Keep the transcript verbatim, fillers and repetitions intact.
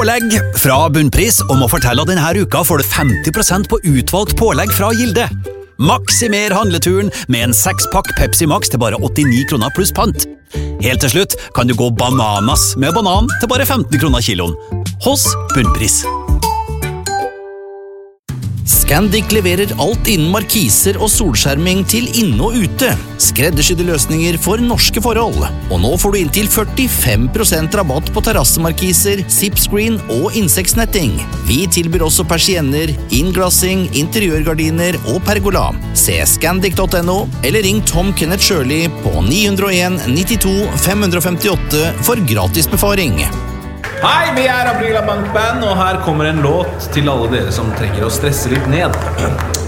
Pålegg fra Bunnpris om å fortelle at denne uka får du femti prosent på utvalgt pålegg fra Gilde. Maksimer handleturen med en sekspakk Pepsi Max til bare åttini kroner pluss pant. Helt til slutt kan du gå bananas med banan til bare femten kroner kiloen. Hos Bunnpris. Scandic leverer alt innen markiser og solskjerming til inne og ute. Skreddersydde løsninger for norske forhold. Og nå får du inntil førtifem prosent rabatt på terrassemarkiser, zipscreen og insektsnetting. Vi tilbyr også persienner, innglassing, interiørgardiner og pergola. Se scandic punktum no eller ring Tom Kenneth Shirley på ni null en nittito fem femtiåtte for gratis befaring. Hei, vi er Aprila Bankband, og her kommer en låt til alle dere som trenger å stresse litt ned.